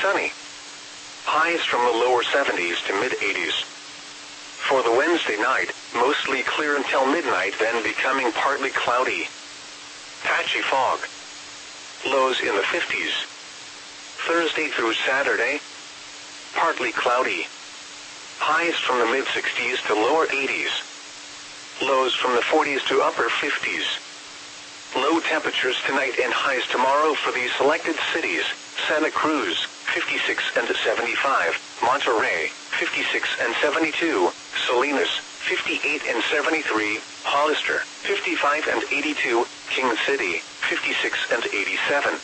sunny. Highs from the lower 70s to mid-80s. For the Wednesday night, mostly clear until midnight, then becoming partly cloudy. Patchy fog. Lows in the 50s. Thursday through Saturday, partly cloudy. Highs from the mid-60s to lower 80s. Lows from the 40s to upper 50s. Low temperatures tonight and highs tomorrow for these selected cities: Santa Cruz, 56 and 75, Monterey, 56 and 72, Salinas, 58 and 73, Hollister, 55 and 82, King City, 56 and 87.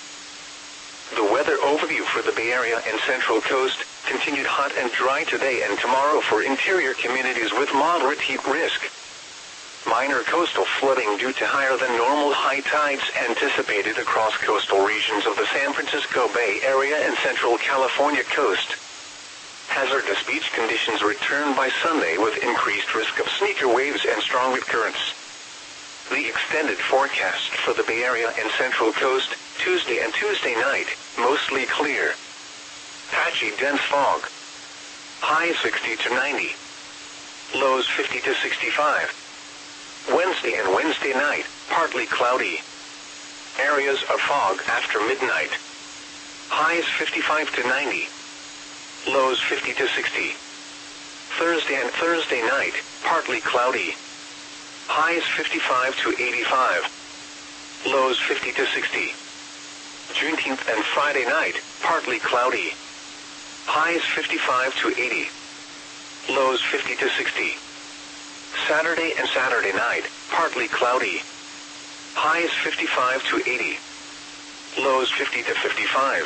The weather overview for the Bay Area and Central Coast: continued hot and dry today and tomorrow for interior communities with moderate heat risk. Minor coastal flooding due to higher than normal high tides anticipated across coastal regions of the San Francisco Bay Area and Central California coast. Hazardous beach conditions return by Sunday with increased risk of sneaker waves and strong wind currents. The extended forecast for the Bay Area and Central Coast: Tuesday and Tuesday night, mostly clear. Patchy dense fog. Highs 60 to 90. Lows 50 to 65. Wednesday and Wednesday night, partly cloudy. Areas of fog after midnight. Highs 55 to 90. Lows 50 to 60. Thursday and Thursday night, partly cloudy. Highs 55 to 85. Lows 50 to 60. Juneteenth and Friday night, partly cloudy. Highs 55 to 80. Lows 50 to 60. Saturday and Saturday night, partly cloudy. Highs 55 to 80. Lows 50 to 55.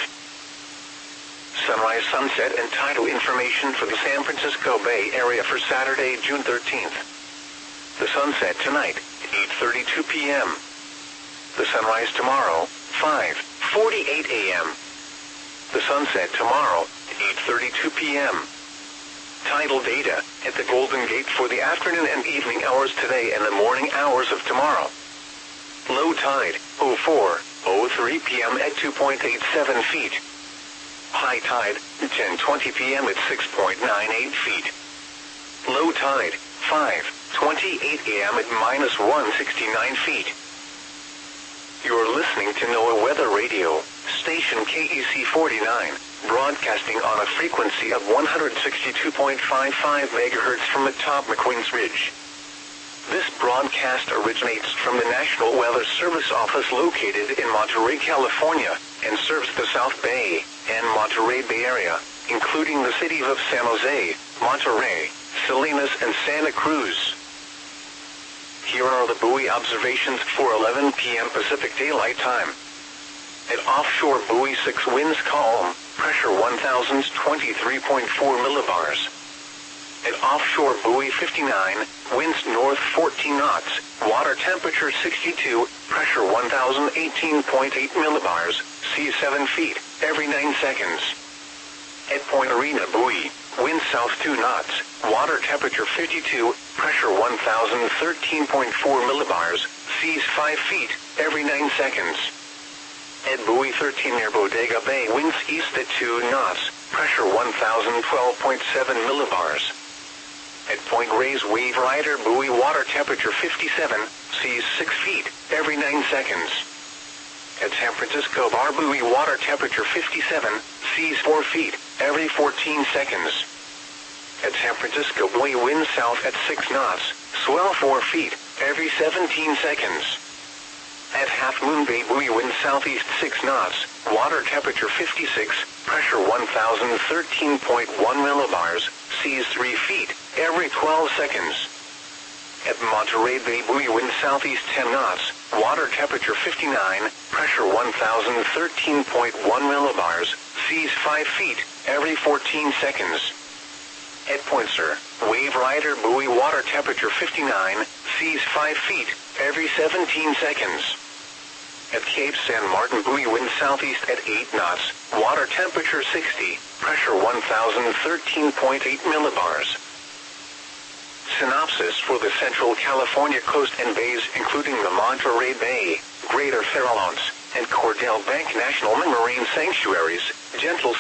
Sunrise, sunset, and tidal information for the San Francisco Bay Area for Saturday, June 13th. The sunset tonight, 8:32 p.m. The sunrise tomorrow, 5:48 a.m. The sunset tomorrow, 8:32 p.m. Tidal data at the Golden Gate for the afternoon and evening hours today and the morning hours of tomorrow. Low tide, 04:03 p.m. at 2.87 feet. High tide, 10:20 p.m. at 6.98 feet. Low tide, 5:28 a.m. at -169 feet. You're listening to NOAA Weather Radio, station KEC 49, broadcasting on a frequency of 162.55 MHz from atop McQueen's Ridge. This broadcast originates from the National Weather Service office located in Monterey, California, and serves the South Bay and Monterey Bay Area, including the cities of San Jose, Monterey, Salinas, and Santa Cruz. Here are the buoy observations for 11 p.m. Pacific Daylight Time. At offshore buoy 6, winds calm, pressure 1,023.4 millibars. At offshore buoy 59, winds north 14 knots, water temperature 62, pressure 1,018.8 millibars, seas 7 feet, every 9 seconds. At Point Arena buoy, wind south 2 knots, water temperature 52, pressure 1,013.4 millibars, seas 5 feet, every 9 seconds. At buoy 13 near Bodega Bay, winds east at 2 knots, pressure 1,012.7 millibars. At Point Reyes Wave Rider buoy, water temperature 57, seas 6 feet, every 9 seconds. At San Francisco Bar buoy, water temperature 57, seas 4 feet, every 14 seconds. At San Francisco buoy, wind south at 6 knots, swell 4 feet, every 17 seconds. At Half Moon Bay buoy, wind southeast 6 knots, water temperature 56, pressure 1,013.1 millibars, seas 3 feet, every 12 seconds. At Monterey Bay buoy, wind southeast 10 knots, water temperature 59, pressure 1,013.1 millibars, seas 5 feet, every 14 seconds. At Point Sur, Wave Rider buoy, water temperature 59, seas 5 feet, every 17 seconds. At Cape San Martin buoy, wind southeast at 8 knots, water temperature 60, pressure 1,013.8 millibars. Synopsis for the Central California coast and bays, including the Monterey Bay, Greater Farallones, and Cordell Bank National Marine Sanctuaries. Gentle